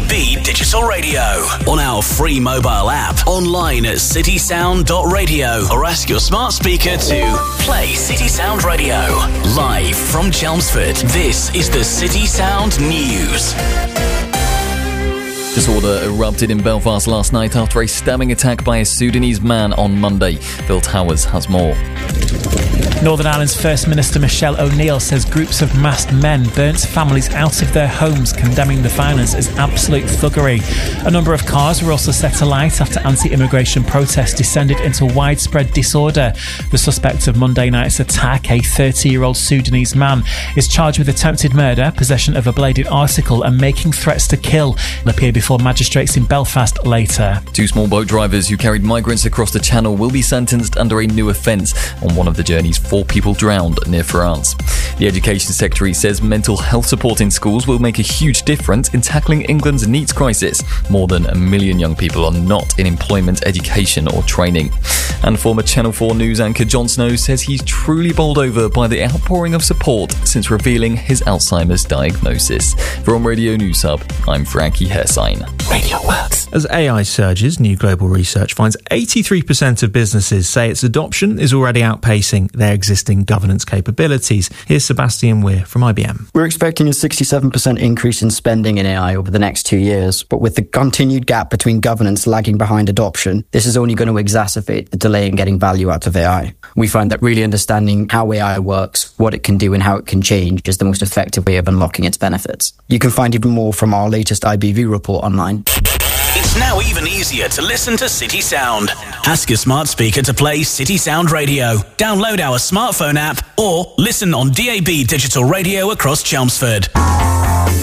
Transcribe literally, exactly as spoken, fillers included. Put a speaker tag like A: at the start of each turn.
A: A B Digital Radio. On our free mobile app, online at city sound dot radio, or ask your smart speaker to play City Sound Radio. Live from Chelmsford, this is the City Sound News.
B: Disorder erupted in Belfast last night after a stabbing attack by a Sudanese man on Monday. Phil Towers has more.
C: Northern Ireland's First Minister Michelle O'Neill says groups of masked men burnt families out of their homes, condemning the violence as absolute thuggery. A number of cars were also set alight after anti-immigration protests descended into widespread disorder. The suspect of Monday night's attack, a thirty-year-old Sudanese man, is charged with attempted murder, possession of a bladed article and making threats to kill. He'll appear before magistrates in Belfast later.
B: Two small boat drivers who carried migrants across the Channel will be sentenced under a new offence. On one of the journeys, four people drowned near France. The Education Secretary says mental health support in schools will make a huge difference in tackling England's NEETs crisis. More than a million young people are not in employment, education or training. And former Channel four News anchor Jon Snow says he's truly bowled over by the outpouring of support since revealing his Alzheimer's diagnosis. From Radio News Hub, I'm Frankie Hersign.
A: Radio Works.
D: As A I surges, new global research finds eighty-three percent of businesses say its adoption is already outpacing their existing governance capabilities. Here's Sebastian Weir from I B M.
E: We're expecting a sixty-seven percent increase in spending in A I over the next two years, but with the continued gap between governance lagging behind adoption, this is only going to exacerbate the delay in getting value out of A I. We find that really understanding how A I works, what it can do and how it can change is the most effective way of unlocking its benefits. You can find even more from our latest I B V report online.
A: It's now even easier to listen to City Sound. Ask your smart speaker to play City Sound Radio. Download our smartphone app or listen on D A B Digital Radio across Chelmsford.